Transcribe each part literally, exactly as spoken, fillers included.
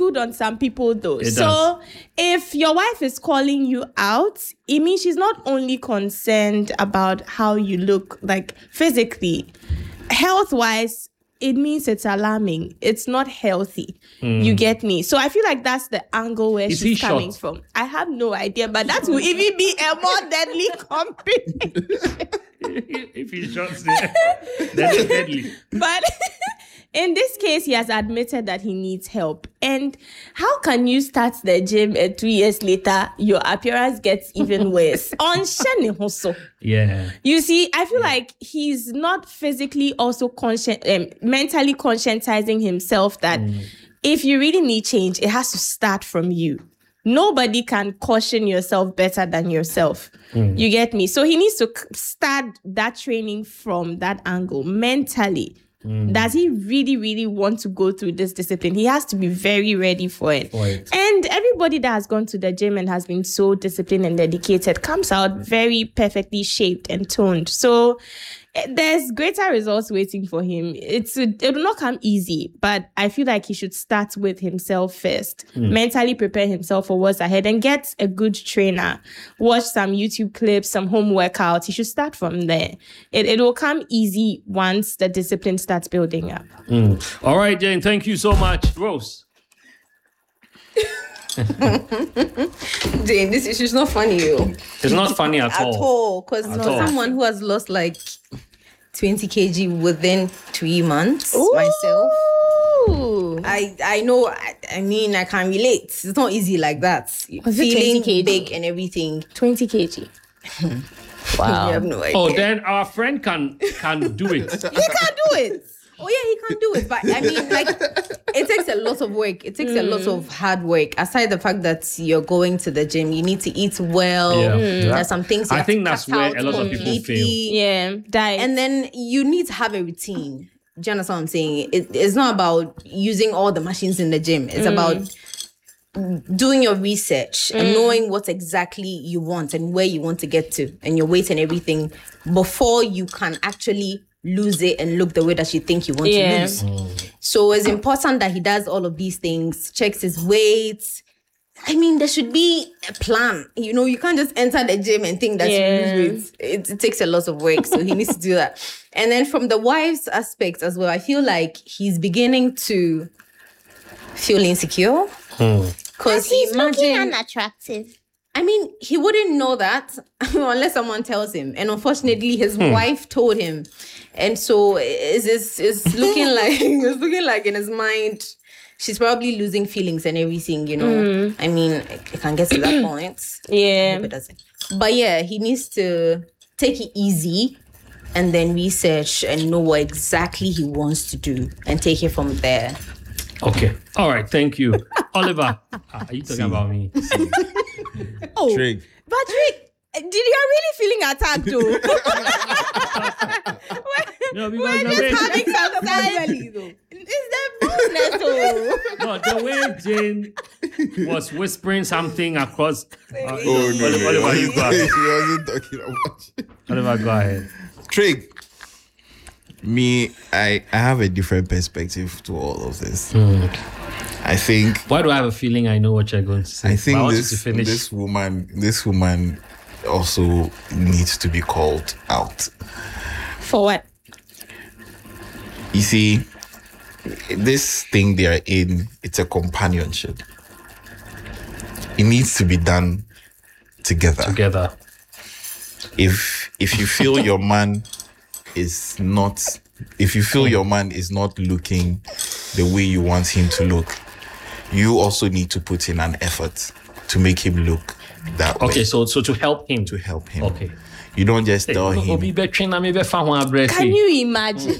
told on some people though. It so does. if your wife is calling you out, it means she's not only concerned about how you look, like physically, health-wise, it means it's alarming. It's not healthy. Mm. You get me? So I feel like that's the angle where Is she's he coming short? from. I have no idea, but that will even be a more deadly combination. If he shots it, then it's deadly. But in this case, he has admitted that he needs help. And how can you start the gym and two years later, your appearance gets even worse? On Shani Hoso. Yeah. You see, I feel yeah. like he's not physically also conscient, um, mentally conscientizing himself that mm. if you really need change, it has to start from you. Nobody can caution yourself better than yourself. Mm. You get me? So he needs to start that training from that angle mentally. Mm. Does he really, really want to go through this discipline? He has to be very ready for it. for it. And everybody that has gone to the gym and has been so disciplined and dedicated comes out very perfectly shaped and toned. So there's greater results waiting for him. It's it will not come easy, but I feel like he should start with himself first. Mm. Mentally prepare himself for what's ahead and get a good trainer. Watch some YouTube clips, some home workouts. He should start from there. It it will come easy once the discipline starts building up. Mm. All right, Jane. Thank you so much, Rose. Jane, this issue is not funny, yo. It's not funny at, at all. At all, because someone who has lost like twenty kilograms within three months, Ooh. myself. I I know. I, I mean, I can relate. It's not easy like that. Was Feeling big and everything. twenty kilograms. Wow. You have no idea. Oh, then our friend can can do it. He can do it. Oh yeah, he can do it. But I mean, like, it takes a lot of work. It takes mm. a lot of hard work. Aside the fact that you're going to the gym, you need to eat well. Yeah. Mm. There's some things you I have think to that's cut where out a lot of people completely. fail. Yeah, diet. And then you need to have a routine. Do you understand what I'm saying? It, it's not about using all the machines in the gym. It's mm. about doing your research mm. and knowing what exactly you want and where you want to get to and your weight and everything before you can actually lose it and look the way that you think you want yeah. to lose. Mm. So it's important that he does all of these things, checks his weight. I mean, there should be a plan. You know, you can't just enter the gym and think that yeah. you lose weight. It, it takes a lot of work, so he needs to do that. And then from the wife's aspect as well, I feel like he's beginning to feel insecure. Because mm. he's imagine, looking unattractive. I mean, he wouldn't know that unless someone tells him. And unfortunately, his hmm. wife told him. And so it's, it's, it's looking like it's looking like in his mind, she's probably losing feelings and everything, you know. Mm. I mean, it can get to that point. Yeah. I hope it doesn't. But yeah, he needs to take it easy and then research and know what exactly he wants to do and take it from there. Okay. All right. Thank you. Oliver, are you talking See. about me? Oh, Trig. Patrick, did you really feeling attacked though? No, because we're just having some silence though. It's the boldness though. No, the way Jane was whispering something across. Uh, oh no, Oliver, no, Oliver, you go ahead. She wasn't talking about you. Oliver, go ahead. Trig. Me, I, I have a different perspective to all of this. Mm. I think. Why do I have a feeling I know what you're going to say? I think I want this you to finish. this woman this woman also needs to be called out. For what? You see, this thing they are in, it's a companionship. It needs to be done together. Together. If if you feel your man is not, if you feel your man is not looking the way you want him to look, you also need to put in an effort to make him look that okay, way. Okay, so so to help him. To help him. Okay. You don't just tell hey, him. Can you imagine?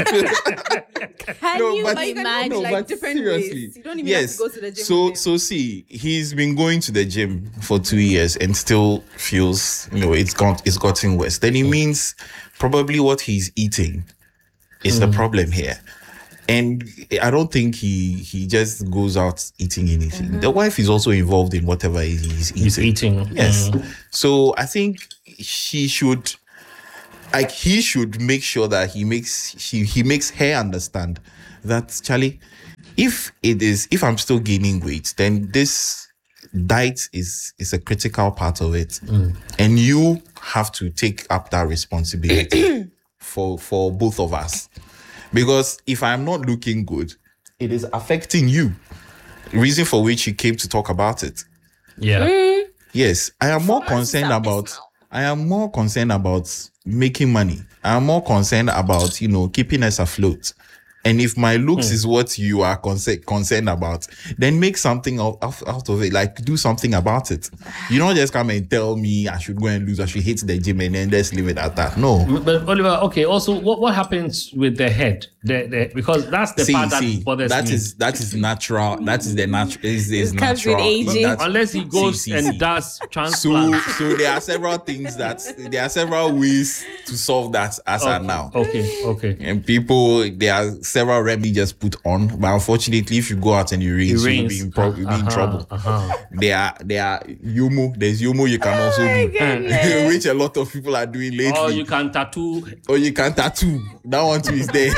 Can no, you but, imagine? No, like but different seriously. ways. You don't even yes. have to go to the gym. So so see, he's been going to the gym for two years and still feels, you know, it's gone it's gotten worse. Then it means probably what he's eating is mm. the problem here. And I don't think he he just goes out eating anything. Mm-hmm. The wife is also involved in whatever he's eating. He's eating. Yes. Mm. So I think she should, like, he should make sure that he makes she he makes her understand that, Charlie, if it is, if I'm still gaining weight, then this diet is is a critical part of it, mm. and you have to take up that responsibility for for both of us, because if I'm not looking good, it is affecting you. Reason for which you came to talk about it. Yeah. Mm. Yes, I am more concerned about. I am more concerned about making money. I am more concerned about, you know, keeping us afloat. And if my looks mm. is what you are conce- concerned about, then make something out, out of it. Like, do something about it. You don't just come and tell me I should go and lose, I should hit the gym and then just leave it at that. No. But Oliver, okay, also, what, what happens with the head? The, the, because that's the see, part that see, bothers that me. Is, that is natural. That is the natural. Is, is It comes natural. with aging. That's- Unless he goes see, see, and see. does So, transplant. so there are several things that, there are several ways to solve that as okay, are now. Okay, okay. And people, there are several remedies just put on, but unfortunately, if you go out and you rinse, It you'll rains. be in, pro- you'll be in Uh-huh, trouble. uh-huh. There are, there are Yumu. There's Yumu you can also do, goodness. which a lot of people are doing lately. Or you can tattoo. Or you can tattoo. That one too is there.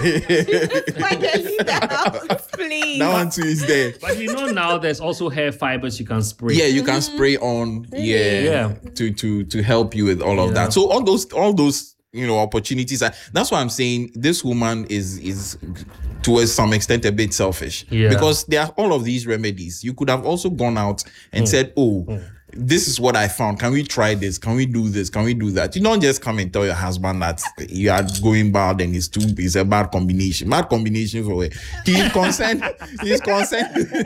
Finally, the house, please. That one too is there. But you know now there's also hair fibers you can spray. Yeah, you can spray on. Yeah, Yeah. To to to help you with all of Yeah. that. So all those all those you know opportunities. Are, that's why I'm saying this woman is is to some extent a bit selfish. Yeah. Because there are all of these remedies. You could have also gone out and said, oh. This is what I found. Can we try this? Can we do this? Can we do that? You don't just come and tell your husband that you are going bad and it's too it's a bad combination. Bad combination for it. He's concerned. He's concerned.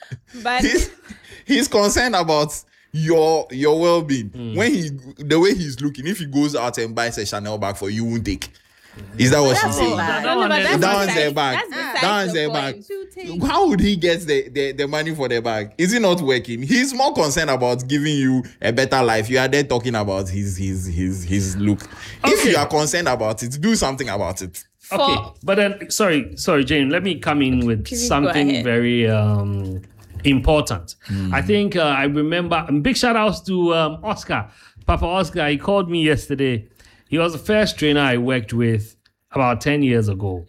But he's, he's concerned about your your well-being. Mm. When he the way he's looking, if he goes out and buys a Chanel bag for you, you won't take. Is that what she's that's saying? all That bad. one But is- that's That one's beside- their bag. that's beside That one's the their bag. point. How would he get the, the, the money for the bag? Is it not working? He's more concerned about giving you a better life. You are there talking about his his his his look. If Okay. you are concerned about it, do something about it. Okay, For- but then sorry, sorry, Jane. Let me come in with Please go something ahead. very um, important. I think uh, I remember. And big shout outs to um, Oscar, Papa Oscar. He called me yesterday. He was the first trainer I worked with about ten years ago,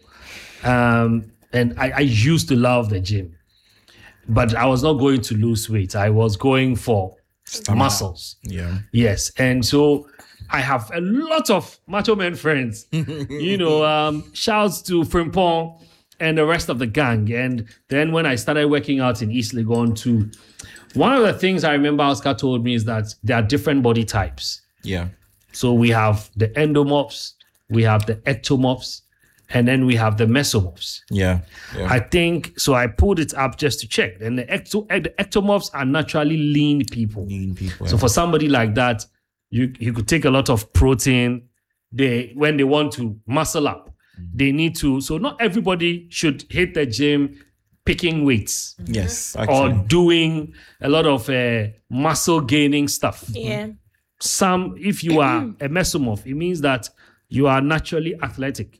um, and I, I used to love the gym, but I was not going to lose weight. I was going for muscles. Yeah. Yes, and so I have a lot of macho men friends. you know, um, shouts to Frimpong and the rest of the gang. And then when I started working out in East Legon too, one of the things I remember Oscar told me is that there are different body types. Yeah. So we have the endomorphs, we have the ectomorphs, and then we have the mesomorphs. Yeah. yeah. I think, so I pulled it up just to check. And the, ecto, the ectomorphs are naturally lean people. Lean people. So for somebody like that, you you could take a lot of protein. They when they want to muscle up, they need to. So not everybody should hit the gym picking weights yes. or Actually. doing a lot of uh, muscle gaining stuff. yeah. Some, if you are a mesomorph, it means that you are naturally athletic.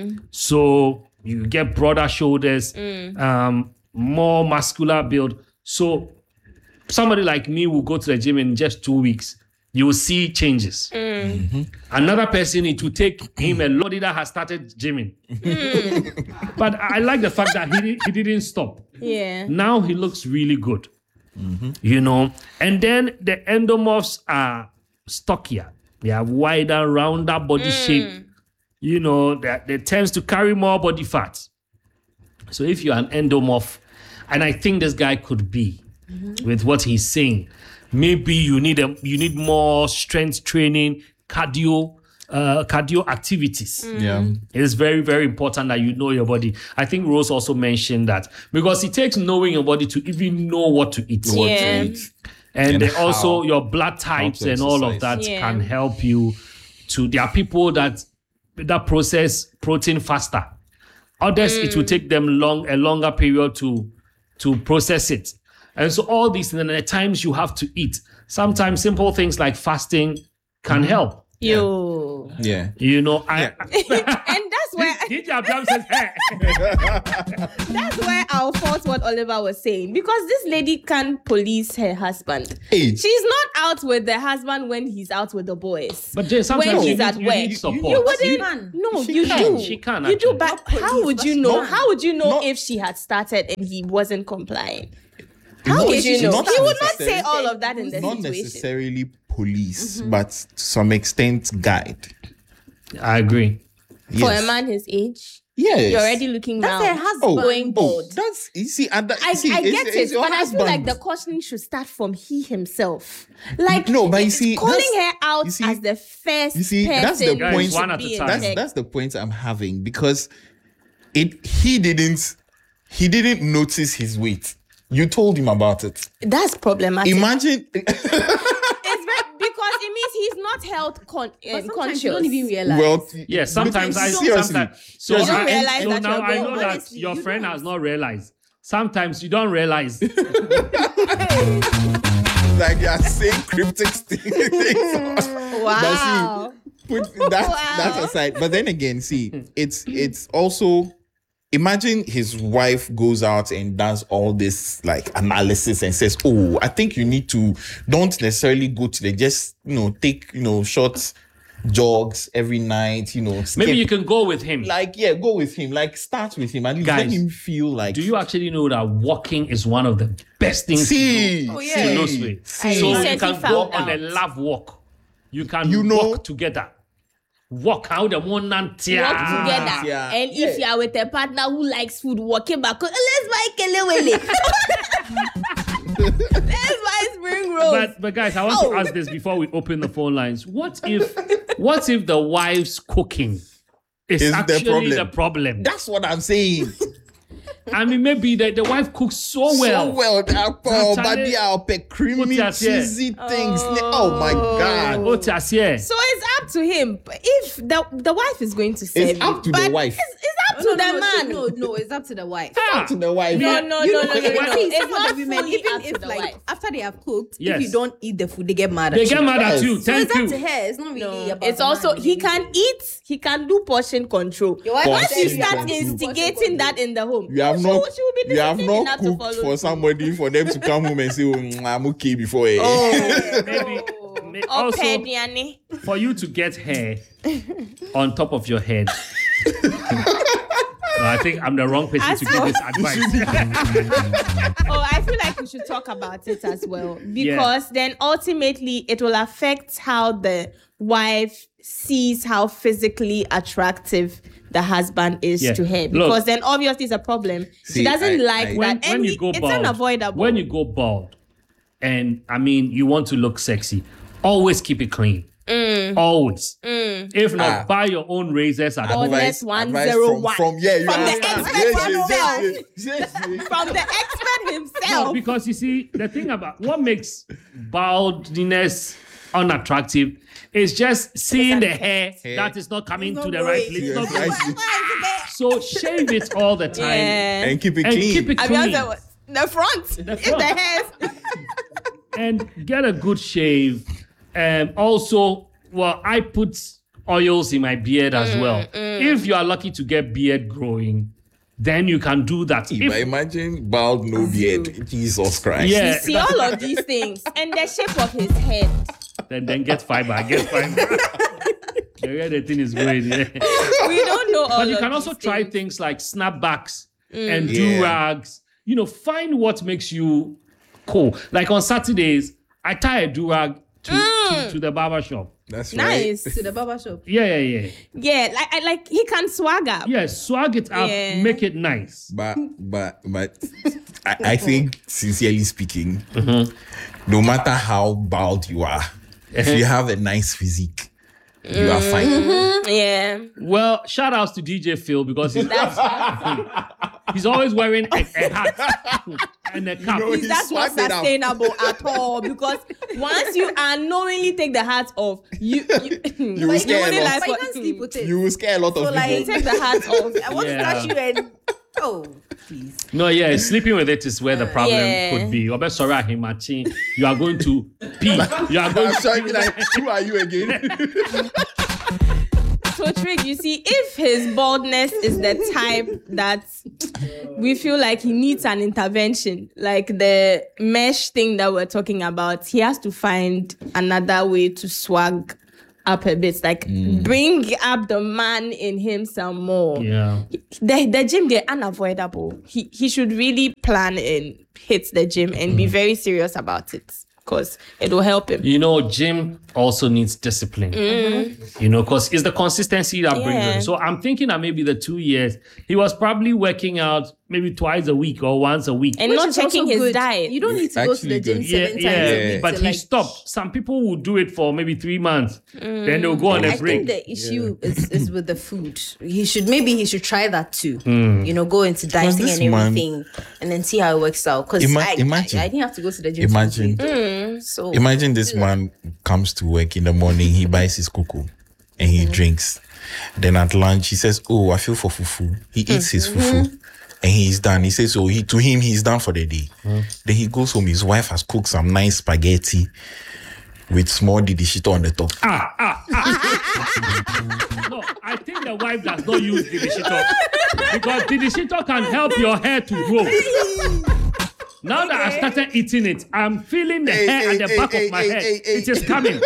So you get broader shoulders, um, more muscular build. So somebody like me will go to the gym in just two weeks. You will see changes. Another person, it will take him a lot that has started gymming. But I like the fact that he, di- he didn't stop. Yeah. Now he looks really good. You know, and then the endomorphs are stockier. They have wider, rounder body shape. You know, that they tends to carry more body fat. So if you're an endomorph, and I think this guy could be with what he's saying, maybe you need a you need more strength training, cardio, uh, cardio activities. Yeah. It is very, very important that you know your body. I think Rose also mentioned that because it takes knowing your body to even know what to eat. What to Yeah. eat. And, And then also how- your blood types to and all of exercise. that Yeah. can help you to. There are people that that process protein faster. Others, it will take them long a longer period to to process it. And so all these and at times you have to eat. Sometimes simple things like fasting can help. Yo. Yeah. You know, I, And that's where D J Abraham says, hey. That's where I'll fault what Oliver was saying, because this lady can't police her husband. Hey. She's not out with the husband when he's out with the boys. But Jay, sometimes when you he's need, at you work, need support. you wouldn't. She can. No, She you can. do. She can, You do, actually. but Not police, how would but you she know? can. How would you know Not- if she had started and he wasn't complying? How Not- would you know? not He would not necessarily- say all of that in the Not situation. necessarily police, but to some extent guide. I agree. For Yes. a man his age, Yes. you're already looking That's round. her husband. Oh, going oh, bold. that's you see, and that, I, see, I it's- get it's it, your but I feel like husband. the cautioning should start from he himself. Like, No, but you it's see, calling that's- her out you see- as the first you see, person that's the who point- should One at be a in time. That's check. that's the point I'm having, because it he didn't he didn't notice his weight. You told him about it. That's problematic. Imagine It's very, because it means he's not health con- But um, sometimes conscious. you don't even realize. well Yeah, sometimes I seriously, sometimes so, seriously, I, don't realize so that now you're I going- know that honestly, your you friend don't. has not realized. Sometimes you don't realize. like you are saying cryptic things. Wow. Put that Wow. that aside. But then again, see, it's it's also, imagine his wife goes out and does all this like analysis and says, "Oh, I think you need to don't necessarily go to the just you know take you know short jogs every night. You know, Maybe skip- you can go with him. like yeah, go with him. Like start with him and let Guys, him feel like. Do you actually know that walking is one of the best things see? to do Oh, to yeah. lose weight? I So you recently can go found on a out. love walk. You can You know- walk together. Walk out the one and Work together. yeah. And Yeah. if you are with a partner who likes food, walking back, let's buy kelewele. Let's buy spring rolls. But but guys, I want Oh. to ask this before we open the phone lines. What if what if the wife's cooking is, Is the actually problem. the problem? That's what I'm saying. I mean, maybe the, the wife cooks so well. So well, that oh, Charlie, baby, I'll pick creamy, put that here. cheesy things. Oh my God. Oh, Tias, yeah. So it's up to him. If the the wife is going to serve It's up you, to the but wife. It's, it's up No, to no, the no, man. No, no, it's up to the wife. Ah, To the wife. No, no, You no, know, no, no, you no. see, It's some not of the women, fully even up to if the like wife. after they have cooked, Yes. if you don't eat the food, they get mad at they you. get mad at Yes. you. So Thank it's up you. to her. It's not really No, about it's the also man. he can eat, he can do portion control. Your wife Once says you you start can do instigating portion that in the home, You have she, not, will- she will be you have disciplined not enough to cooked follow for through. somebody for them to come home and say, oh, mm, I'm okay before. eh." Maybe, may- Or also pediane. for you to get hair on top of your head. No, I think I'm the wrong person to give this advice. Oh, I feel like we should talk about it as well, because then ultimately it will affect how the wife sees how physically attractive the husband is Yeah. to her, Look. because then obviously it's a problem. See, she doesn't I- like I- that, when, and when you he- go it's bald, unavoidable. when you go bald, and I mean you want to look sexy, always keep it clean. Always. If not, Ah. buy your own razors at home. Baldness Advice- one advice zero from, one. from yeah, you From the understand. expert Yes, himself. yes, yes, yes, yes. From the expert No, himself. because you see, the thing about what makes baldness unattractive is just seeing the hair Hair. that is not coming It's to not the right growing. place. It's Yes, not I growing. see. So shave it all the time Yeah. And keep it and clean. keep it I mean, clean. the, the front, The if front. the hairs. And get a good shave. Um, also, well, I put oils in my beard as Mm, well. If you are lucky to get beard growing, then you can do that. But If, imagine bald, no beard. Jesus Christ. yeah, You see all of these things and the shape of his head. then then get fiber. Get fiber. The way the thing is going. Yeah. We don't know all But you of can also these try things. things like snapbacks and Yeah. do rags. You know, find what makes you cool. Like on Saturdays, I tie a do rag to, to, to the barber shop. That's right. Nice. To the barber shop. Yeah, yeah, yeah. Yeah, like I- like he can swag up. Yeah, swag it up, Yeah. make it nice. But but but I, I think sincerely speaking, Mm-hmm. no matter how bald you are, if Uh-huh. you have a nice physique, you are fine. Yeah. Well, shout outs to D J Phil because he's, he's always wearing a, a hat and a cap. know, he That's not swagged it up. sustainable at all, because once you unknowingly take the hat off, you you, you, will scare wouldn't a lot. like But you what- can't sleep with it. You will scare a lot of So, like, people. take the hat off. I want Yeah. to touch you and oh, please. No, yeah, sleeping with it is where the problem Yeah. could be. Obe sorry, Himachi, you are going to pee. You are going I'm to sure you'll be like, who are you again? So So, Trig, you see, if his baldness is the type that we feel like he needs an intervention, like the mesh thing that we're talking about, he has to find another way to swag up a bit, like bring up the man in him some more. Yeah. The, the gym, they're unavoidable. He he should really plan and hit the gym and be very serious about it, because it will help him. You know, Jim also needs discipline. You know, because it's the consistency that brings Yeah. him. So I'm thinking that maybe the two years, he was probably working out maybe twice a week or once a week. And Which not is checking also his good. diet. You don't need to go to the Actually gym good. yeah, seven times yeah, a week. but to, he like, stopped. Some people will do it for maybe three months. Then they'll go on a I break. think the issue is, is with the food. He should maybe he should try that too. Hmm. You know, go into dieting this and man- everything, and then see how it works out. Because Ima- I, imagine. I, I didn't have to go to the gym. Imagine. Mm, so Imagine this man comes to work in the morning, he buys his cocoa and he drinks. Then at lunch, he says, "Oh, I feel for fufu." He eats his fufu and he's done. He says, "Oh, he, to him, he's done for the day." Then he goes home, his wife has cooked some nice spaghetti with small didishito on the top. Ah, ah, ah. No, I think the wife does not use Didishito because Didishito can help your hair to grow. Now that I started eating it, I'm feeling the Hey, hair hey, at the hey, back hey, of my hey, head. hey, hey. It is coming.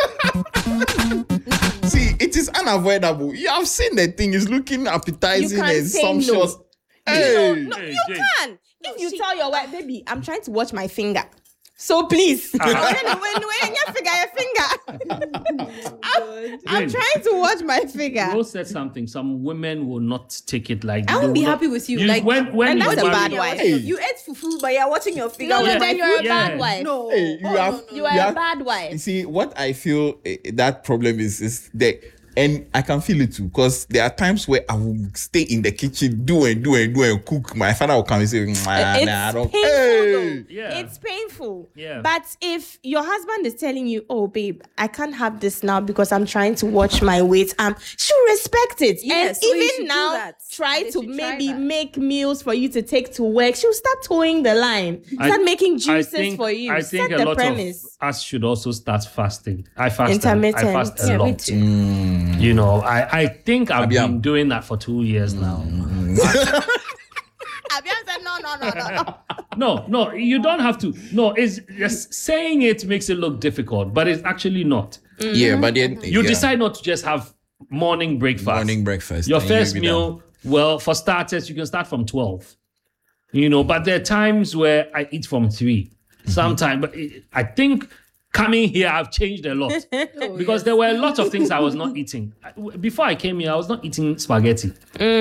See, it is unavoidable. You have seen the thing, it's looking appetizing You can't and say no. sumptuous. Hey. No, Hey, you Jane. can. If you tell your wife, baby, I'm trying to watch my finger. So please, Ah. when, when, when you figure your finger, I'm, I'm Jane. trying to watch my finger. Rose said something. Some women will not take it like I they won't be will not- happy with you. Like, when, when and you that's a marry- bad wife. Hey. You ate fufu, but you're watching your finger. No, with Yeah. my then you're a food. Yeah. bad wife. No, Hey, you have, You are you a have- bad You wife. see, what I feel eh, that problem is is that, and I can feel it too, because there are times where I will stay in the kitchen, do and do and do and cook. My father will come and say, nah, It's nah, I don't. painful Hey. though. Yeah. It's painful. Yeah. But if your husband is telling you, "Oh, babe, I can't have this now because I'm trying to watch my weight," um, she'll respect it. Yeah, and so you should even do now, that. try They to should try maybe that. make meals for you to take to work. She'll start towing the line. I- Start making I juices think, for you. I think Set a the lot premise. of us should also start fasting. I fast. I Intermittent. fast a Yeah, me lot. too. You know, I, I think I've Abiam. been doing that for two years now. Abiam said, no, no, no, no, no. No, no, you don't have to. No, it's just saying it makes it look difficult, but it's actually not. Yeah, but then You yeah. decide not to just have morning breakfast. morning breakfast. Your and you first be done. meal, well, for starters, you can start from twelve. You know, but there are times where I eat from three. Sometimes, but it- I think coming here, I've changed a lot because there were a lot of things I was not eating. I- Before I came here, I was not eating spaghetti.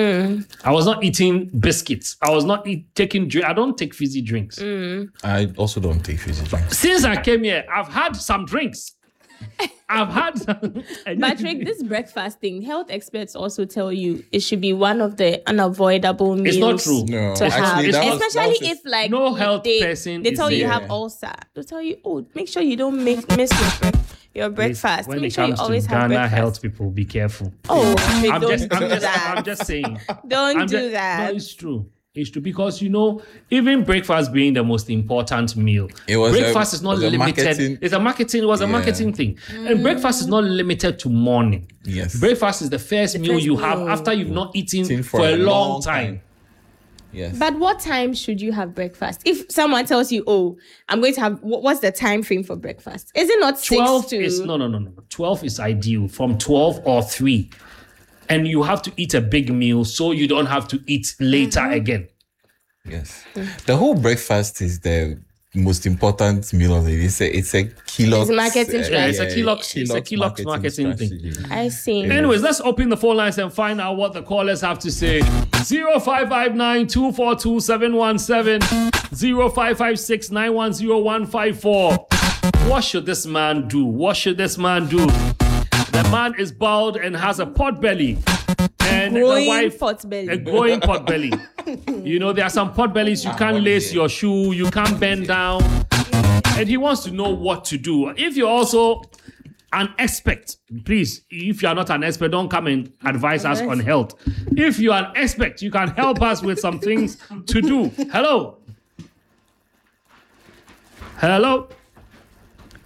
I was not eating biscuits. I was not eat, taking drink. I don't take fizzy drinks. I also don't take fizzy drinks. Since I came here, I've had some drinks. I've had some. But Rick, this breakfast thing, health experts also tell you it should be one of the unavoidable meals. It's not true. No, To have, actually, that was- that especially was a- if like No health they, person they is tell you you there. have ulcer. They tell you, oh, make sure you don't make miss your, bre- your breakfast. When make it sure you comes to always have Ghana breakfast. health people, be careful. Oh, Rick, I'm don't just, do I'm just, that. I'm just saying. don't I'm do just- that. No, it's true. It's true because you know, even breakfast being the most important meal, It was a- breakfast is not was a limited. marketing- It's a marketing. It was a Yeah. marketing thing, and breakfast is not limited to morning. Yes. Breakfast is the first meal first you have meal. after you've not eaten Eaten for, a long time. Yes. But what time should you have breakfast? If someone tells you, "Oh, I'm going to have," wh- what's the time frame for breakfast? Is it not twelve six to? is no, no, no, no. twelve is ideal from twelve or three, and you have to eat a big meal so you don't have to eat later Mm-hmm. again. Yes. The whole breakfast is the most important meal of the day. It's a, it's a Kellogg's. It's marketing uh, Yeah, it's a yeah, Kellogg's- it's a Kellogg's marketing thing. strategy. I see. Anyways, let's open the phone lines and find out what the callers have to say. zero five five nine, two four two, seven one seven, zero five five six, nine one zero, one five four. What should this man do? What should this man do? The man is bald and has a pot belly. And Growing the wife, pot belly. a growing pot belly. You know, there are some pot bellies you can't what lace is it? your shoe, you can't bend down. And he wants to know what to do. If you're also an expert, please, if you are not an expert, don't come and advise us on health. If you are an expert, you can help us with some things to do. Hello. Hello.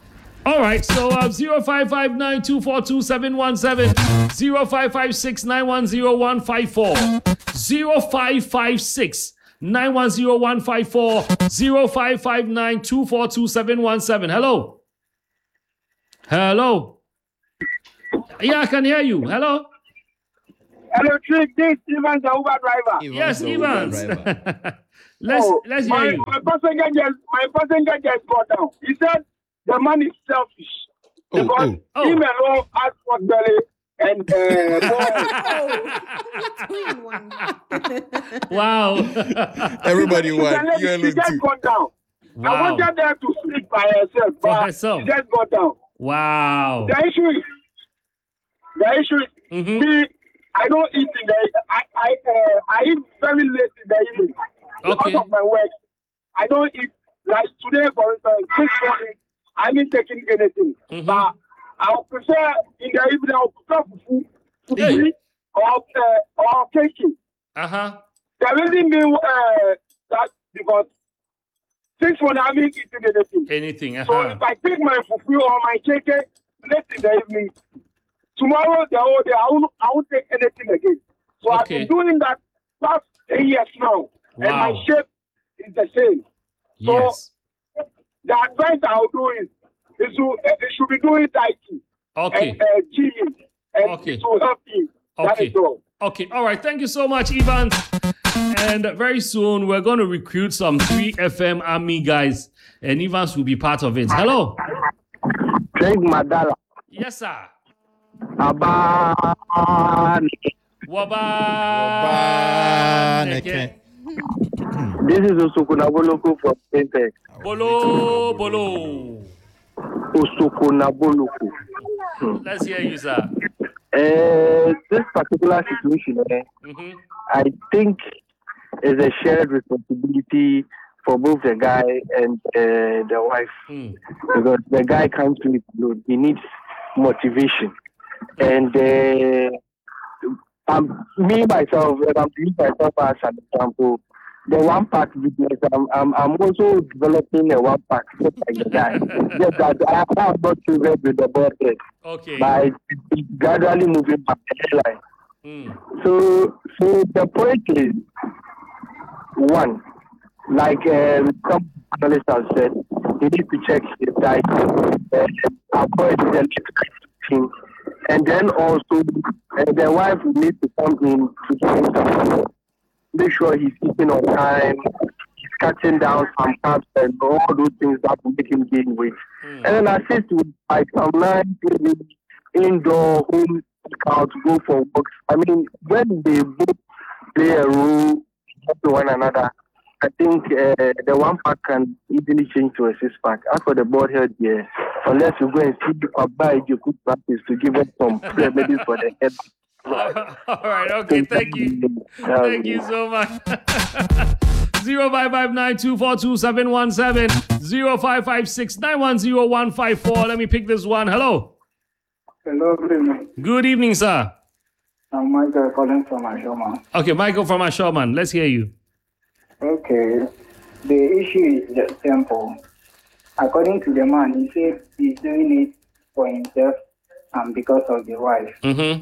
All right, so uh, zero five five nine two four two seven one seven, zero five five six nine one zero one five four, zero five five six nine one zero one five four, zero five five nine two four two seven one seven. Hello. Hello. Yeah, I can hear you. Hello. Hello, Trick. This is Evans, the Uber driver. Yes, the Uber Evans. driver. let's Oh, let's my, hear you. my passenger just my passenger just got down. He said the man is selfish Oh, because oh. him alone has pot belly and uh, Two in one. Wow. Everybody boy. won. You She alone just too. got down. I Wow. wanted her to sleep by herself, For but herself. she just got down. Wow. The issue is the issue is Mhm. me. I don't eat in the I I uh, I eat very late in the evening because Okay. of my work. I don't eat like today, for instance, this morning. I ain't taking anything, Mhm. but I would prefer in the evening. I would prefer food, food Hey. or uh, or cake. Uh-huh. The reason being uh, that because since when I ain't eating anything. Anything. So Uh-huh. if I take my fufu or my cake late in the evening, tomorrow the whole day I won't, I won't take anything again. So I've Okay. been doing that past eight years now, and my Wow. shape is the same. So Yes. the advice I'll do is, is to uh, you should be doing dieting Okay. and uh, gymming, and Okay. it will help you. That Okay. is all. Okay. All right. Thank you so much, Evans. And very soon we're going to recruit some three F M Army guys, and Evans will be part of it. Hello. Craig Madala, Yes, sir. Aban. Waba. Neke. This is Usukunaboloku from Fintech. Bolo. Bolo. Usukunaboloku. Let's hear you, sir. Uh, this particular situation, eh, Mm-hmm. I think is a shared responsibility for both the guy and uh, the wife, Mm. because the guy can't do it alone. He needs motivation. And uh, um, me myself, and I'm using myself as an example. The one pack business, I'm, I'm, I'm also developing a one pack just like the guy. Just that I have not children with the budget, Okay. but it's gradually moving back the line. Mm. So, so the point is, one, like uh, some analysts have said, he needs to check his diet, uh, avoid the thing, and then also uh, the wife needs to come in to do something. Make sure he's eating on time, he's cutting down some carbs and all those things that will make him gain weight. Mm. And then assist with like some nice indoor home out, go for walks. I mean, when they both play a role to one another, I think uh, the one pack can easily change to a six pack. As for the board head, yeah, unless you go and see the buy you could practice to give us some remedies for the head. All right. Okay. Thank you. Thank you so much. Zero five five nine two four two seven one seven, zero five five six nine one zero one five four. Let me pick this one. Hello. Hello, good evening. Good evening, sir. I'm Michael calling from Ashoma. Okay, Michael from Ashoman. Let's hear you. Okay, the issue is just simple. According to the man, he said he's doing it for himself and because of the wife. Mm-hmm.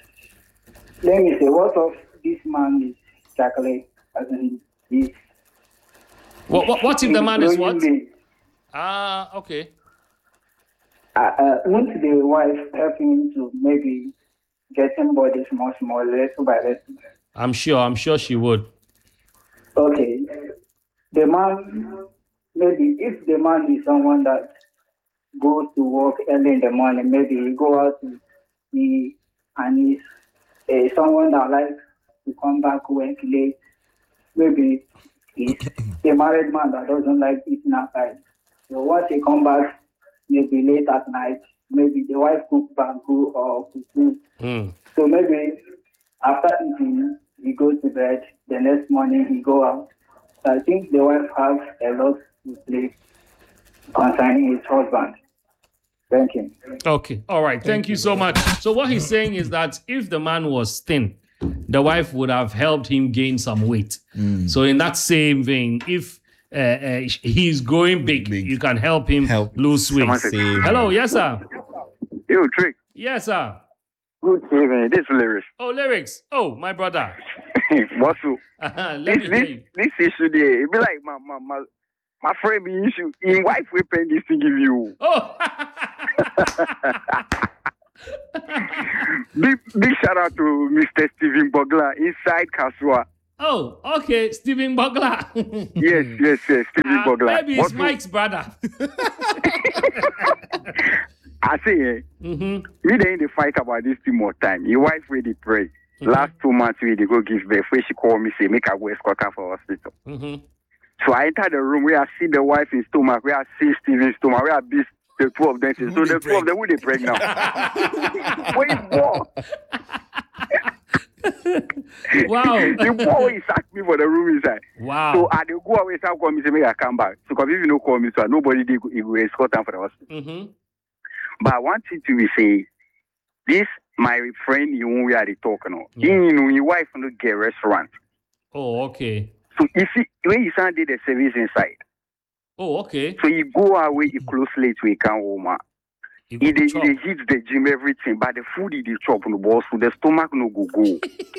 Let me say, what of this man is chocolate? As in, he's What, what, what if the man is what? employing Ah, okay. the- Uh, uh, won't the wife help him to maybe get him body small, small, little by little? I'm sure. I'm sure she would. Okay. The man, maybe if the man is someone that goes to work early in the morning, maybe he go out to see, and he's uh, someone that likes to come back work late. Maybe he's a married man that doesn't like eating outside. So once he come back, maybe late at night, maybe the wife cooks banku or food. Mm. So maybe after eating, he goes to bed. The next morning, he go out. So I think the wife has a lot to play concerning his husband. Thank you. Okay. All right. Thank you so much. So what he's saying is that if the man was thin, the wife would have helped him gain some weight. So in that same vein, if uh, uh, he's growing big. Big. You can help him Help. lose weight. Same. Hello, yes, sir. Yo, Trick. Yes, sir. Good evening. This is Lyrics. Oh, lyrics. Oh, my brother. What's up? Uh-huh. Let This, me hear this, you. this issue there, it be like my, my, my, my friend be issue. In wife we pay this to give you. Oh. Big, big shout out to Mister Steven Bogler inside Kasua. Oh, okay. Stephen Bogler. Yes, yes, yes, Steven Uh, Bogler. maybe it's What's up? Mike's brother. I say, eh, mm-hmm. we dey in the fight about this thing more time. Your wife we dey pray. Mm-hmm. Last two months we dey go give birth. When she call me say make I go escort her for hospital. Mm-hmm. So I enter the room where I see the wife in stomach, where I see Steven's stomach, where I beat the two of them. So Who the they two of them who they pregnant. Where is war? Wow. The boy is asked me for the room inside. Wow. So I dey go away, so call me say make I come back. So because if you no call me, so nobody dey go, he go escort them for the hospital. Mm-hmm. But I want you to be say this my friend you we are talking now. Yeah. You know your wife no get restaurant. Oh, okay. So if he when you send the service inside, Oh, okay. so you go away, you close late, we can home. You He go dey chop. he dey hit the gym everything, but the food he dey chop no boss, so the stomach no go go.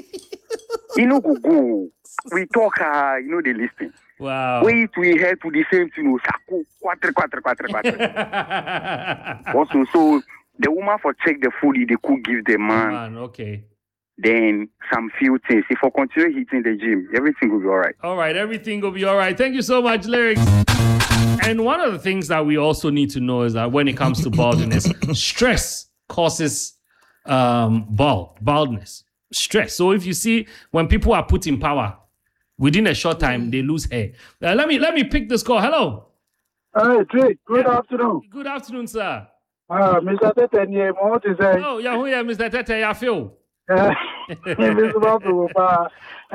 He no go go. We talk, uh, you know, they listen. Wow. Wait, we help with the same thing. Saku, quattro, quattro, quattro, quattro. Also, so the woman for check the food he dey cook give the man. Man, okay. Then some few things. If I continue hitting the gym, everything will be all right. All right, everything will be all right. Thank you so much, Lyrics. And one of the things that we also need to know is that when it comes to baldness, stress causes um, bald, baldness. Stress. So if you see when people are put in power, within a short time they lose hair. Uh, let me let me pick this call. Hello. Hey, Drake, good afternoon. Good afternoon, sir. Uh, Mister Tete, yeah, what is that? Oh, yeah, who yeah, Mister Tete, yeah, Phil. Mister Babu, uh,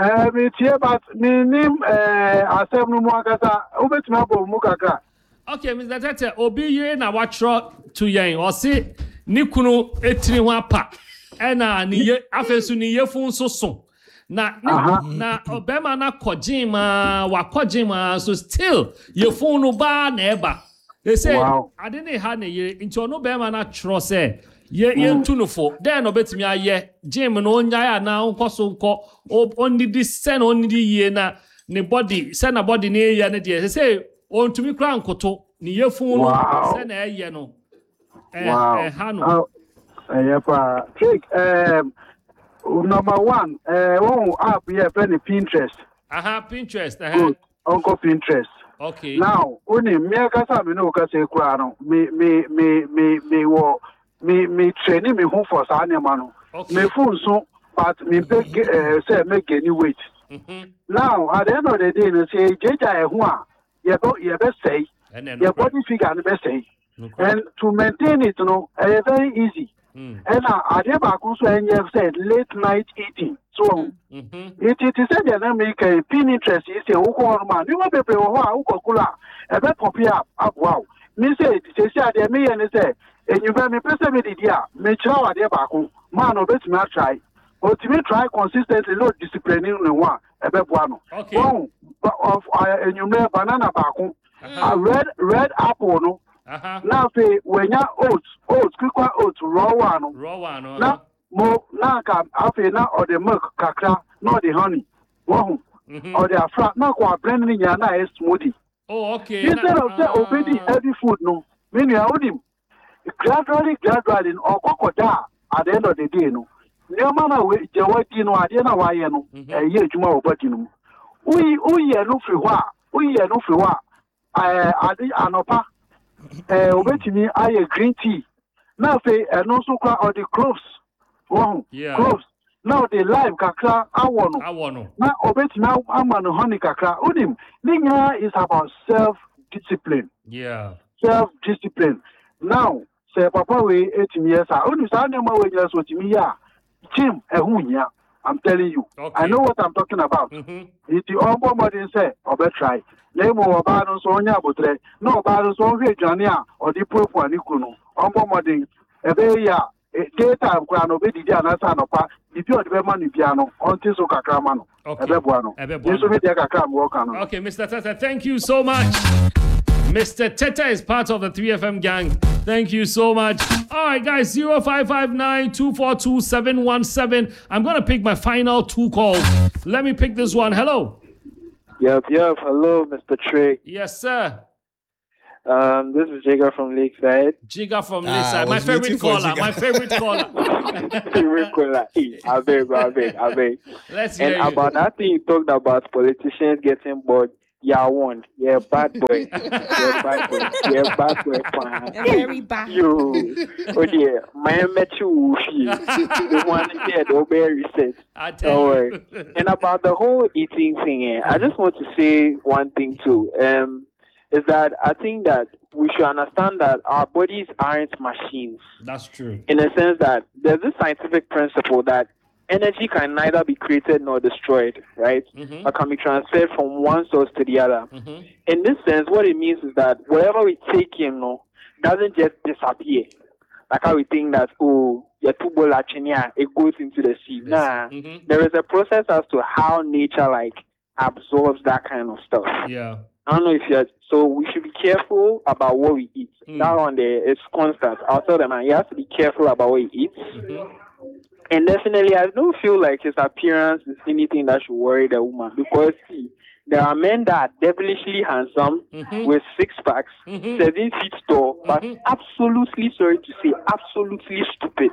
me tie but me nim eh asem no mu akasa, obetumi abo mu kakra. Okay, Mister Tete, obi ye na watro to yen or say ni kunu etiri ho apa. Ena ni ye afensu ni ye fun so so. Na Aha. na obema na kojima wa kojima so still ye fun no ba na eba. They say Wow. I didn't have ne ye into no bema na tro say ye ye ntu no fo. Then obetimi aye gym no nya ya na nko so nko only this sen only ye na ne body sen na body ne ye ne de say on to me kra nkoto ni ye fun no Wow. sen na ye no. Eh Wow. eh ha no. Oh, eh, yeah, pa. Drake, um, number one, uh, one app here, friend Pinterest. Aha, Pinterest. Uh-huh. Good, Uncle Pinterest. Okay. Now, only me akasa me no kase kura no. Me me me me me wo me me training me home for sa anema no. Okay. Me phone so but me big uh, say make any weight. Mm-hmm. Now, at the end of the day, you say jeja e ho a ye bo ye be say And then your body figure no be say. no And to maintain it, you know, uh, very easy. Mm. And uh, I did back also and you have said late night eating. So Mm-hmm. it it is said that make a pin interest is a who man. You will be able to go a bit copy up. Wow. Me say it is said that me and say, and you me person with the idea, me chow there back home. Man, or bet me try. But to me try consistently, no disciplining no one. A bit one. Okay. One of and you may banana back home. A red red apple no. Uh-huh. Now say when you oats, oats, quick oats, raw one. Raw one. Uh-huh. Now, mo now come after now or the milk kakra, not the honey. Wow. Mhm. Or the flat, now go blending in na smoothie. Oh, okay. Instead Na- of say uh, obedi heavy food, no. Meaning I would him gradually, gradually, or kokoda at the end of the day, no. No matter where you are, you know, I don't know why you know. A year to my body, no. We we are no free wa. We are no free wa. I I did anopa. Eh, obetimi aye green tea. Now say and also cry or the cloves. Wow. Yeah. Cloves. Now the live kakra awono. I want to. Now obetimi amano honey kakra. Udim. Ninya is about self discipline. Yeah. Self discipline. Now say papa we eighteen years. Udim sa nyama we just what me ya. Jim ehunya. I'm telling you. Okay. I know what I'm talking about. Mm-hmm. It's the onboard modern say, or better try. Nemo or Baron Sonia Butre, no Baron Sonia Jania, or the Pope and Nikuno, onboard modern, a very daytime kwano be didi anasa no pa bibi o de be ma no bia no onti so kakra ma no Okay. ebe bua no Ebe bua no. yeso me de kakra mo ka no Okay, Mister Teta, thank you so much. Mister Teta is part of the three F M gang. Thank you so much. All right, guys, zero five five nine, two four two, seven one seven. I'm going to pick my final two calls. Let me pick this one. Hello. Yep, yep. Hello, Mister Trick. Yes, sir. Um, this is Jigga from Lakeside. Jigga from Ah, Lakeside. I My was waiting favorite for caller. Jigga. My favorite caller. Favorite caller. Hey, I beg, I beg, I beg. Let's hear And you. about that thing you talked about politicians getting bored. Yeah, one. Yeah, bad boy. Yeah, bad boy. Yeah, bad boy. Fine. Very bad. Yo, oh dear, my met you. The one here, the very research. I Don't tell worry. you. And about the whole eating thing, eh, I just want to say one thing too. Um, is that I think that we should understand that our bodies aren't machines. That's true. In a sense that there's this scientific principle that energy can neither be created nor destroyed, right? Mhm. But can be transferred from one source to the other. Mhm. In this sense, what it means is that whatever we take in, no, doesn't just disappear. Like how we think that, oh, your two ball it goes into the sea. Nah, Mhm. there is a process as to how nature like absorbs that kind of stuff. Yeah. I don't know if you're so we should be careful about what we eat. Mm. That one there is constant. I'll tell them, man, you have to be careful about what he eats. Mhm. And definitely, I don't feel like his appearance is anything that should worry the woman because see, there are men that are devilishly handsome Mhm. with six packs, Mhm. seven feet tall, but Mhm. absolutely sorry to say, absolutely stupid.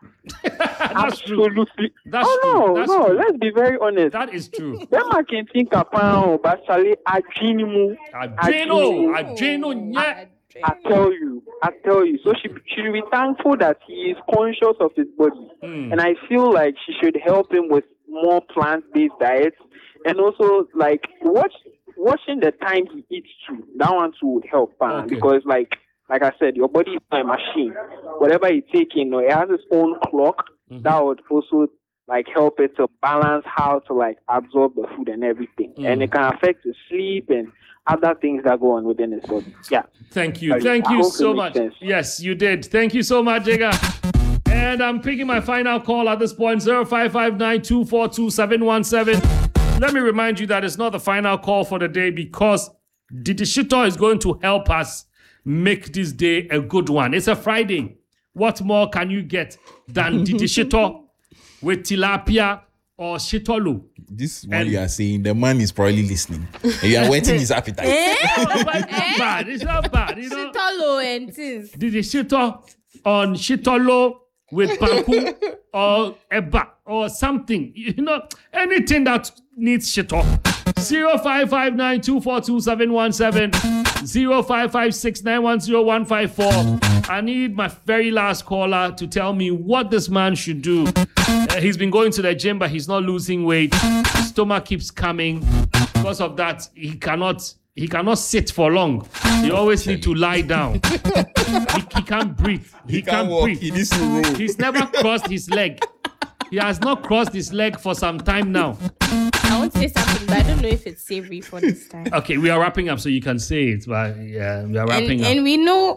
That's true. Absolutely. That's oh true. no, That's no. true. Let's be very honest. That is true. Them I can think about, but Sally, Ajinimu. Adreno. Adreno. Yeah. I tell you, I tell you. So she she should be thankful that he is conscious of his body, Mm. and I feel like she should help him with more plant-based diets, and also like watch watching the time he eats too. That one too would help, uh, Okay. because like like I said, your body is not a machine. Whatever you take in, it has its own clock. Mhm. That would also like help it to balance how to like absorb the food and everything, Mm. and it can affect his sleep and other things that go on within his body. Yeah. Thank you. Sorry, Thank I you hope it so makes much. sense. Yes, you did. Thank you so much, Jigga. And I'm picking my final call at this point, zero five five nine, two four two, seven one seven. Let me remind you that it's not the final call for the day because Didi Shito is going to help us make this day a good one. It's a Friday. What more can you get than Didi Shito with tilapia or shitolu? This one And- you are saying, the man is probably listening. And you are whetting his appetite. Oh, but it's not bad. It's not bad. You know, Tolo and things. Didi Shito on shitolo with banku or eba or something. You know, anything that needs shito. zero five five nine, two four two, seven one seven, zero five five six, nine one zero, one five four. I need my very last caller to tell me what this man should do. Uh, he's been going to the gym, but he's not losing weight. His stomach keeps coming. Because of that, he cannot he cannot sit for long. He always need to lie down. he, he can't breathe. He, He can't, can't walk. breathe. He needs to roll. He's never crossed his leg. He has not crossed his leg for some time now. I want to say something, but I don't know if it's savory for this time. Okay, we are wrapping up, so you can say it. But yeah, we are wrapping And, up. and we know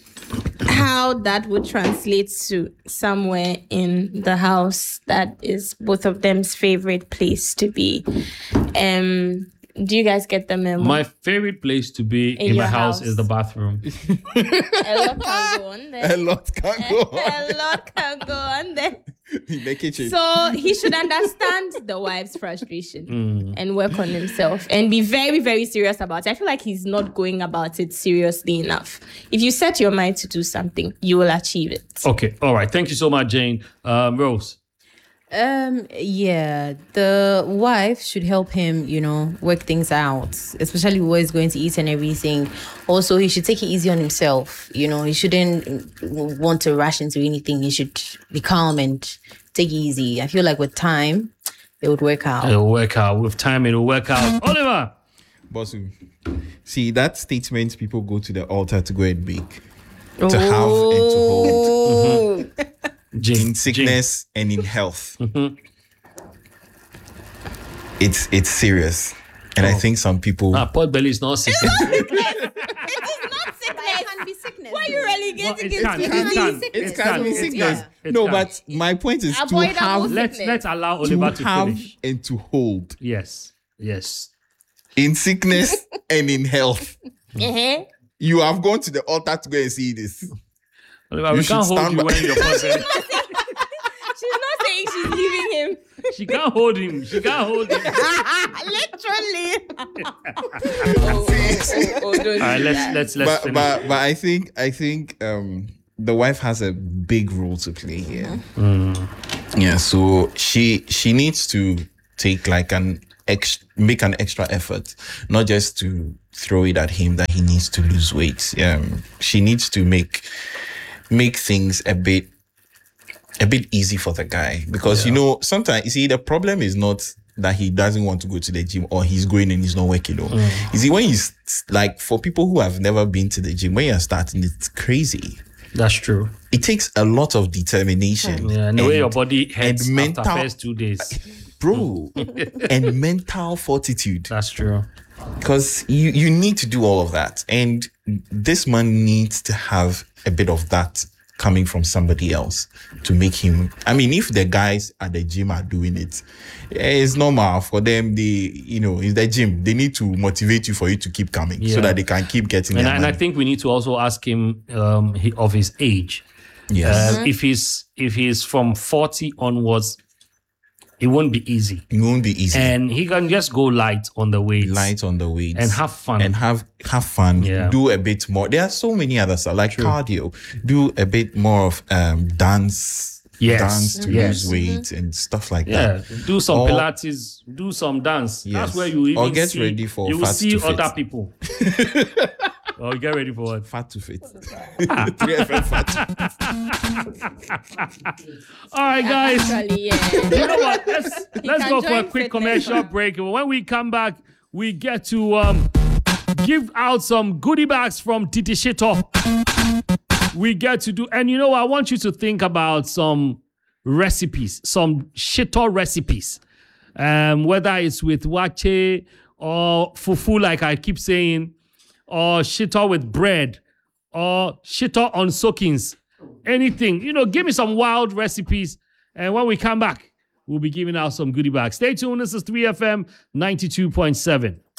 how that would translate to somewhere in the house that is both of them's favorite place to be. Um, do you guys get the memo? My favorite place to be in, In my your house, house. is the bathroom. A lot can go on there. A lot can go on. A lot can go on there. In the kitchen. So he should understand the wife's frustration Mm. and work on himself and be very, very serious about it. I feel like he's not going about it seriously enough. If you set your mind to do something, you will achieve it. Okay, all right. Thank you so much, Jane. Um, Rose. Um, yeah, the wife should help him, you know, work things out, especially what he's going to eat and everything. Also, he should take it easy on himself. You know, he shouldn't want to rush into anything. He should be calm and take it easy. I feel like with time, it would work out. It'll work out. With time, it'll work out. Oliver. Bosu. See, that statement people go to the altar to go and bake. To have and to hold. Jane. In sickness and in health. Mhm. It's it's serious. And I think some people Ah, pot belly is not sick. It is not It can be sickness. Why are you though. relegating Well, it it can, to it can be can, sickness. It can be Yeah. sickness. It No, can. but my point is to Avoidable have, Let's let's allow to Oliver to have finish. and to hold Yes, yes. in sickness and in health. Uh-huh. You have gone to the altar to go and see this. Oliver, You we should can't hold stand you by- when you're present. She's not saying she's leaving him. She can't hold him. She can't hold him. Literally. All right, let's let's let's But finish. but but I think I think um the wife has a big role to play here. Mm-hmm. Yeah, so she she needs to take like an ex make an extra effort, not just to throw it at him that he needs to lose weight. Um, she needs to make make things a bit a bit easy for the guy, because you know sometimes you see the problem is not that he doesn't want to go to the gym or he's going and he's not working. Though. Mm. You see, when he's like, for people who have never been to the gym, when you're starting, it's crazy. That's true. It takes a lot of determination. Yeah, and the way your body heads and after mental- first two days. Bro, and mental fortitude. That's true. Because you, you need to do all of that. And this man needs to have a bit of that coming from somebody else to make him. I mean, if the guys at the gym are doing it, it's normal for them. They, you know, in the gym, they need to motivate you for you to keep coming so Yeah. that they can keep getting And their I, and I money. think we need to also ask him um, he, of his age. Yes. Um, if he's if he's from forty onwards, it won't be easy. It won't be easy. And he can just go light on the weights. Light on the weights and have fun. and have have fun. Yeah. Do a bit more. There are so many other stuff like cardio. Do a bit more of um dance. Yes. Dance to Yes. lose weight and stuff like Yeah, that. do some Or- Pilates, do some dance. Yes. That's where you even Or get see, ready for you will Fat see to Fit. other people. Or get ready for what? Fat to fit. three F M fat. All right, guys. Actually, yeah. You know what? Let's let's can go for a join quick fitness. commercial break. When we come back, we get to um give out some goodie bags from Titi Shito. We get to do, and you know, I want you to think about some recipes, some Shito recipes. Um, whether it's with wache or fufu, like I keep saying, or Shito with bread, or Shito on soakings, anything. You know, give me some wild recipes. And when we come back, we'll be giving out some goodie bags. Stay tuned. This is three F M ninety-two point seven.